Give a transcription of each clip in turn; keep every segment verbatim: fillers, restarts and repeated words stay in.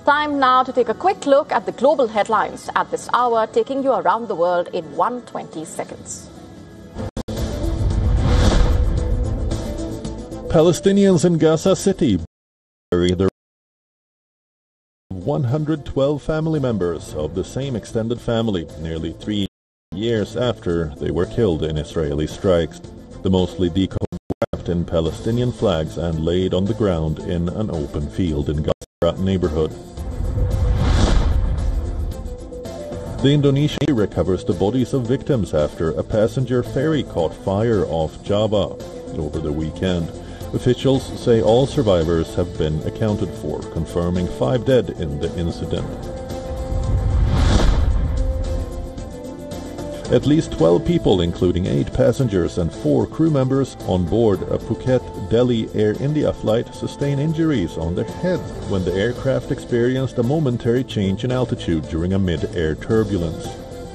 Time now to take a quick look at the global headlines at this hour, taking you around the world in one hundred twenty seconds. Palestinians in Gaza City bury their one hundred twelve family members of the same extended family nearly three years after they were killed in Israeli strikes. The mostly decomposed wrapped in Palestinian flags and laid on the ground in an open field in Gaza neighborhood. The Indonesian Navy recovers the bodies of victims after a passenger ferry caught fire off Java over the weekend. Officials say all survivors have been accounted for, confirming five dead in the incident. At least twelve people, including eight passengers and four crew members on board a Phuket-Delhi Air India flight, sustain injuries on their head when the aircraft experienced a momentary change in altitude during a mid-air turbulence.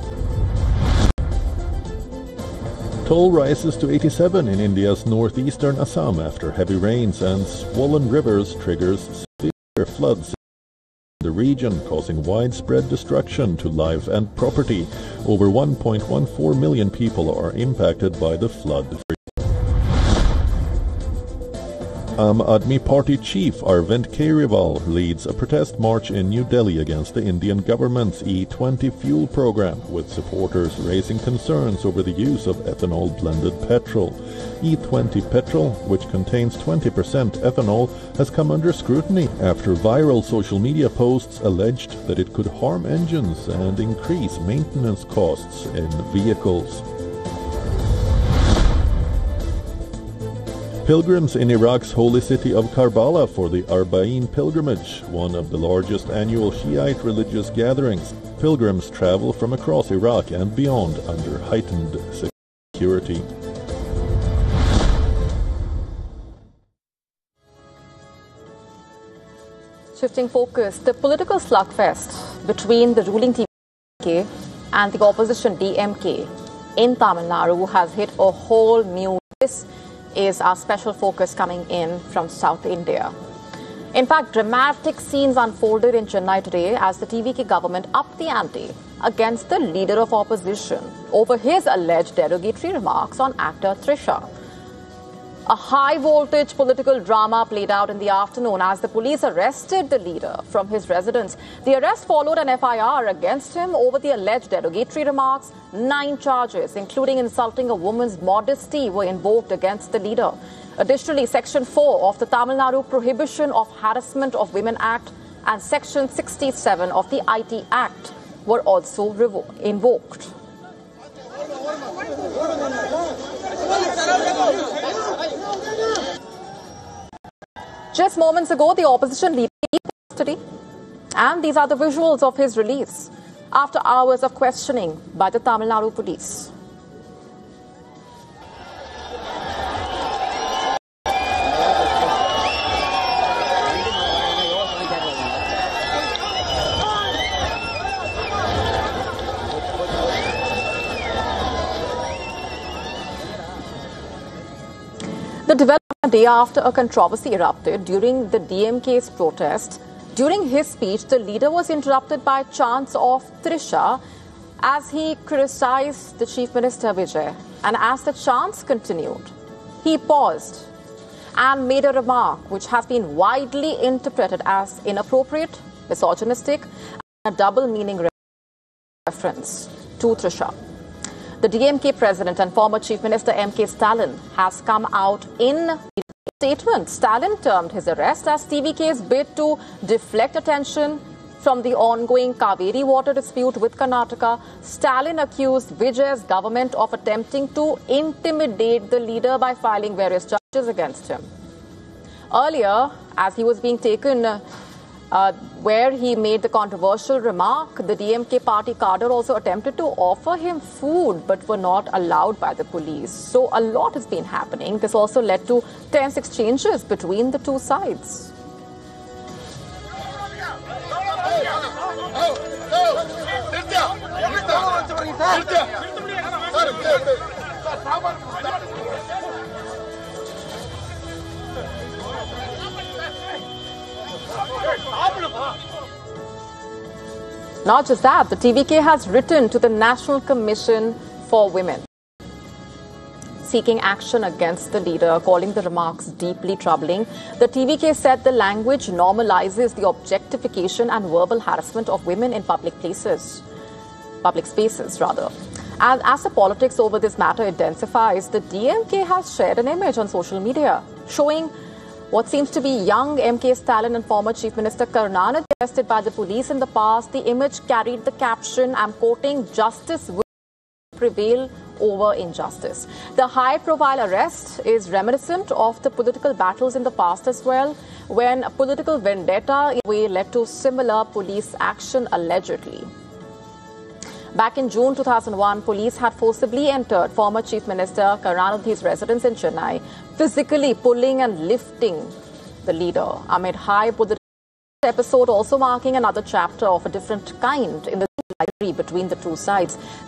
Toll rises to eighty-seven in India's northeastern Assam after heavy rains and swollen rivers triggers severe floods in the region, causing widespread destruction to life and property. Over one point one four million people are impacted by the flood. Aam Aadmi Party chief Arvind Kejriwal leads a protest march in New Delhi against the Indian government's E twenty fuel program, with supporters raising concerns over the use of ethanol-blended petrol. E twenty petrol, which contains twenty percent ethanol, has come under scrutiny after viral social media posts alleged that it could harm engines and increase maintenance costs in vehicles. Pilgrims in Iraq's holy city of Karbala for the Arba'in pilgrimage, one of the largest annual Shiite religious gatherings. Pilgrims travel from across Iraq and beyond under heightened security. Shifting focus, the political slugfest between the ruling T V K and the opposition D M K in Tamil Nadu has hit a whole new. This is our special focus coming in from South India. In fact, dramatic scenes unfolded in Chennai today as the T V K government upped the ante against the leader of opposition over his alleged derogatory remarks on actor Trisha. A high-voltage political drama played out in the afternoon as the police arrested the leader from his residence. The arrest followed an F I R against him over the alleged derogatory remarks. Nine charges, including insulting a woman's modesty, were invoked against the leader. Additionally, Section four of the Tamil Nadu Prohibition of Harassment of Women Act and Section sixty-seven of the I T Act were also revo- invoked. Just moments ago, the opposition leader was custody, and these are the visuals of his release after hours of questioning by the Tamil Nadu police. The development a day after a controversy erupted during the D M K's protest. During his speech, the leader was interrupted by chants of Trisha as he criticized the Chief Minister Vijay. And as the chants continued, he paused and made a remark which has been widely interpreted as inappropriate, misogynistic, and a double-meaning reference to Trisha. The D M K president and former Chief Minister M K Stalin has come out in a statement. Stalin termed his arrest as T V K's bid to deflect attention from the ongoing Kaveri water dispute with Karnataka. Stalin accused Vijay's government of attempting to intimidate the leader by filing various charges against him. Earlier, as he was being taken uh, Uh, where he made the controversial remark, the D M K party cadre also attempted to offer him food but were not allowed by the police. So a lot has been happening. This also led to tense exchanges between the two sides. Not just that, the T V K has written to the National Commission for Women, seeking action against the leader, calling the remarks deeply troubling. The T V K said the language normalizes the objectification and verbal harassment of women in public places, public spaces rather. And as the politics over this matter intensifies, the D M K has shared an image on social media showing what seems to be young M K Stalin and former Chief Minister Karunanidhi arrested by the police in the past. The image carried the caption, I'm quoting, "Justice will prevail over injustice." The high-profile arrest is reminiscent of the political battles in the past as well, when political vendetta in a way led to similar police action allegedly. Back in June two thousand one, police had forcibly entered former Chief Minister Karunanidhi's residence in Chennai, physically pulling and lifting the leader amid high political episode, also marking another chapter of a different kind in the rivalry between the two sides.